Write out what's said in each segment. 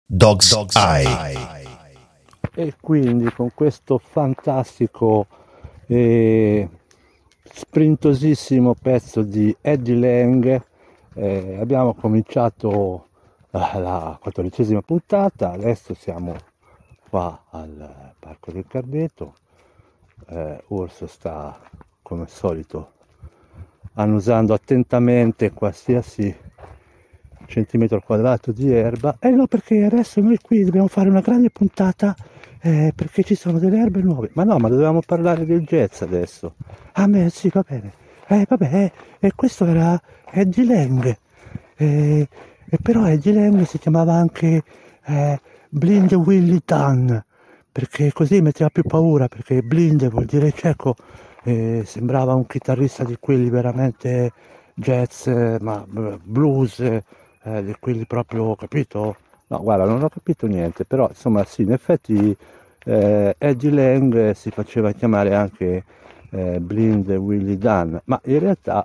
Dog's Eye. E quindi con questo fantastico e sprintosissimo pezzo di Eddie Lang abbiamo cominciato la 14ª puntata. Adesso siamo qua al Parco del Carbeto. Urso sta come al solito annusando attentamente qualsiasi centimetro quadrato di erba. No, perché adesso noi qui dobbiamo fare una grande puntata perché ci sono delle erbe nuove. Ma no, ma dovevamo parlare del jazz adesso. Sì, va bene. Vabbè, questo era Eddie Lang. E però Eddie Lang si chiamava anche Blind Willie Dunn, perché così metteva più paura, perché blind vuol dire cieco. Sembrava un chitarrista di quelli veramente jazz, ma blues, di quelli proprio, capito? No, guarda, non ho capito niente, però insomma sì, in effetti Eddie Lang si faceva chiamare anche Blind Willie Dunn, ma in realtà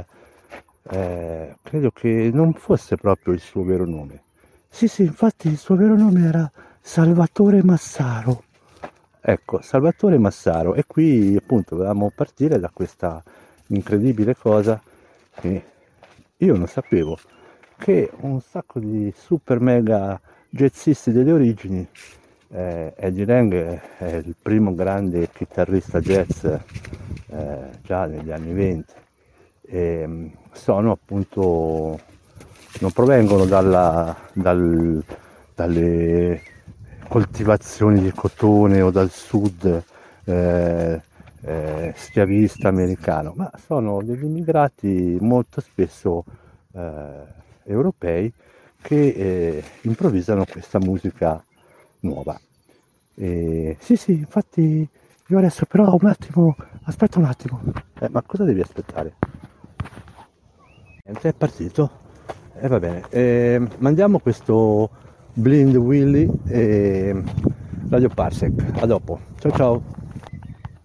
credo che non fosse proprio il suo vero nome. Sì, infatti il suo vero nome era Salvatore Massaro. Ecco, Salvatore Massaro, e qui appunto dovevamo partire da questa incredibile cosa che io non sapevo, che un sacco di super mega jazzisti delle origini, Eddie Lang è il primo grande chitarrista jazz già negli anni 20, e sono appunto, non provengono dalle coltivazioni di cotone o dal sud schiavista americano, ma sono degli immigrati molto spesso europei che improvvisano questa musica nuova. Sì, infatti io adesso però un attimo, aspetta un attimo. Ma cosa devi aspettare? Niente, è partito. Va bene, mandiamo questo Blind Willie e Radio Parsec. A dopo. Ciao.